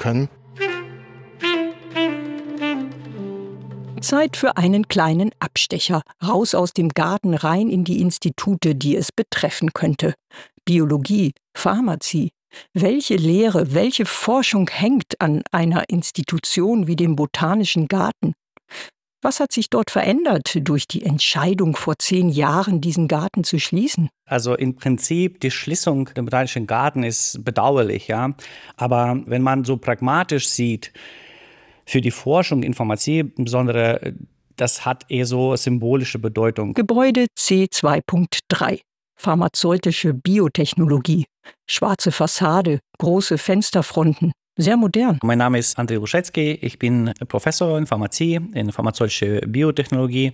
können. Zeit für einen kleinen Abstecher. Raus aus dem Garten, rein in die Institute, die es betreffen könnte. Biologie, Pharmazie. Welche Lehre, welche Forschung hängt an einer Institution wie dem Botanischen Garten? Was hat sich dort verändert durch die Entscheidung vor 10 Jahren, diesen Garten zu schließen? Also im Prinzip, die Schließung des Botanischen Garten ist bedauerlich, ja. Aber wenn man so pragmatisch sieht, für die Forschung in Pharmazie insbesondere, das hat eher so symbolische Bedeutung. Gebäude C2.3. Pharmazeutische Biotechnologie. Schwarze Fassade, große Fensterfronten. Sehr modern. Mein Name ist Andrzej Ruszewski. Ich bin Professor in Pharmazie, in pharmazeutische Biotechnologie.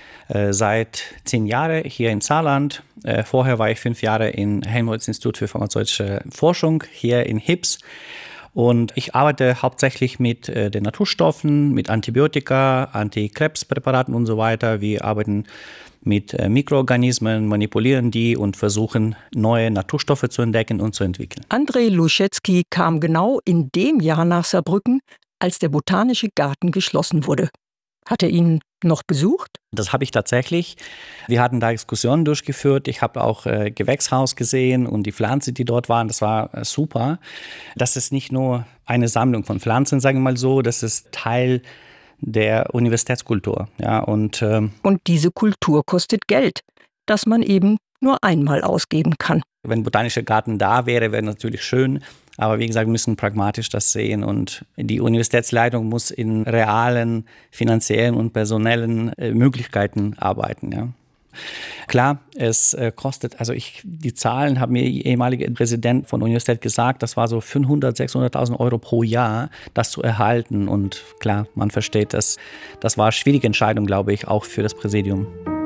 Seit 10 Jahren hier in Saarland. Vorher war ich 5 Jahre im Helmholtz-Institut für pharmazeutische Forschung hier in Hips. Und ich arbeite hauptsächlich mit den Naturstoffen, mit Antibiotika, Antikrebspräparaten und so weiter. Wir arbeiten mit Mikroorganismen, manipulieren die und versuchen, neue Naturstoffe zu entdecken und zu entwickeln. Andrzej Ruszewski kam genau in dem Jahr nach Saarbrücken, als der Botanische Garten geschlossen wurde. Hat er ihn noch besucht? Das habe ich tatsächlich. Wir hatten da Exkursionen durchgeführt. Ich habe auch Gewächshaus gesehen und die Pflanzen, die dort waren. Das war super. Das ist nicht nur eine Sammlung von Pflanzen, sagen wir mal so. Das ist Teil der Universitätskultur. Ja, und diese Kultur kostet Geld, das man eben nur einmal ausgeben kann. Wenn Botanischer Garten da wäre, wäre natürlich schön. Aber wie gesagt, wir müssen pragmatisch das sehen. Und die Universitätsleitung muss in realen, finanziellen und personellen Möglichkeiten arbeiten. Ja. Klar, es kostet, die Zahlen haben mir der ehemalige Präsident von der Universität gesagt, das war so 500.000, 600.000 Euro pro Jahr, das zu erhalten. Und klar, man versteht, das war eine schwierige Entscheidung, glaube ich, auch für das Präsidium.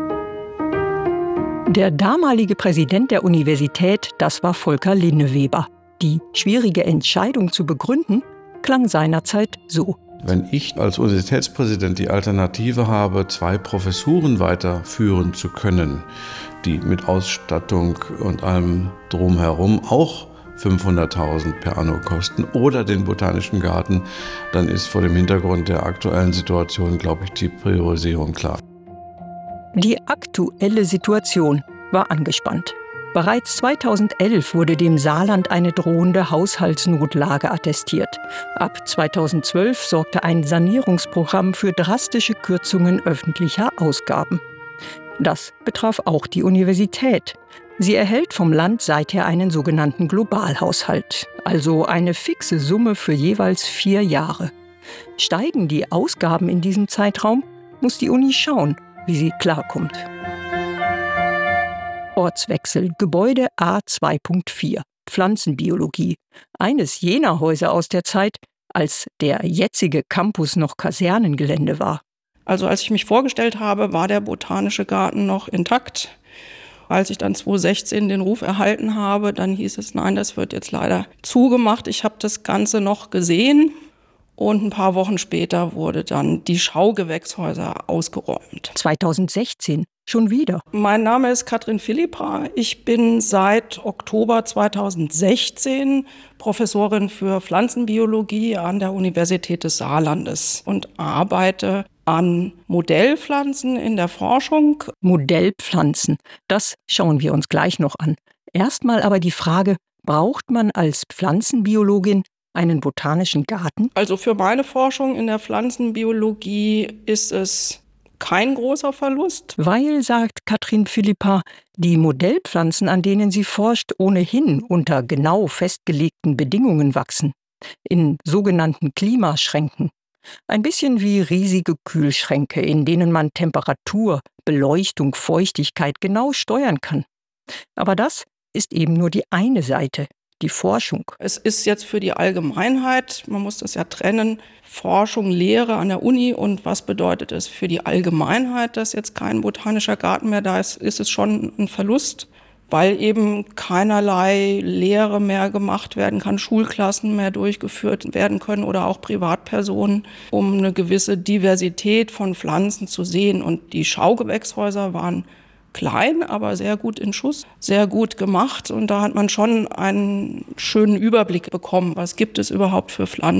Der damalige Präsident der Universität, das war Volker Linneweber. Die schwierige Entscheidung zu begründen, klang seinerzeit so. Wenn ich als Universitätspräsident die Alternative habe, 2 Professuren weiterführen zu können, die mit Ausstattung und allem drumherum auch 500.000 per anno kosten, oder den Botanischen Garten, dann ist vor dem Hintergrund der aktuellen Situation, glaube ich, die Priorisierung klar. Die aktuelle Situation war angespannt. Bereits 2011 wurde dem Saarland eine drohende Haushaltsnotlage attestiert. Ab 2012 sorgte ein Sanierungsprogramm für drastische Kürzungen öffentlicher Ausgaben. Das betraf auch die Universität. Sie erhält vom Land seither einen sogenannten Globalhaushalt, also eine fixe Summe für jeweils 4 Jahre. Steigen die Ausgaben in diesem Zeitraum, muss die Uni schauen, wie sie klarkommt. Ortswechsel, Gebäude A2.4, Pflanzenbiologie. Eines jener Häuser aus der Zeit, als der jetzige Campus noch Kasernengelände war. Also als ich mich vorgestellt habe, war der Botanische Garten noch intakt. Als ich dann 2016 den Ruf erhalten habe, dann hieß es, nein, das wird jetzt leider zugemacht. Ich habe das Ganze noch gesehen. Und ein paar Wochen später wurde dann die Schaugewächshäuser ausgeräumt. 2016, schon wieder. Mein Name ist Katrin Philippa. Ich bin seit Oktober 2016 Professorin für Pflanzenbiologie an der Universität des Saarlandes und arbeite an Modellpflanzen in der Forschung. Modellpflanzen, das schauen wir uns gleich noch an. Erstmal aber die Frage, braucht man als Pflanzenbiologin einen botanischen Garten? Also für meine Forschung in der Pflanzenbiologie ist es kein großer Verlust. Weil, sagt Katrin Philippa, die Modellpflanzen, an denen sie forscht, ohnehin unter genau festgelegten Bedingungen wachsen. In sogenannten Klimaschränken. Ein bisschen wie riesige Kühlschränke, in denen man Temperatur, Beleuchtung, Feuchtigkeit genau steuern kann. Aber das ist eben nur die eine Seite. Die Forschung. Es ist jetzt für die Allgemeinheit, man muss das ja trennen, Forschung, Lehre an der Uni und was bedeutet es für die Allgemeinheit, dass jetzt kein botanischer Garten mehr da ist, ist es schon ein Verlust, weil eben keinerlei Lehre mehr gemacht werden kann, Schulklassen mehr durchgeführt werden können oder auch Privatpersonen, um eine gewisse Diversität von Pflanzen zu sehen. Und die Schaugewächshäuser waren klein, aber sehr gut in Schuss, sehr gut gemacht. Und da hat man schon einen schönen Überblick bekommen, was gibt es überhaupt für Pflanzen.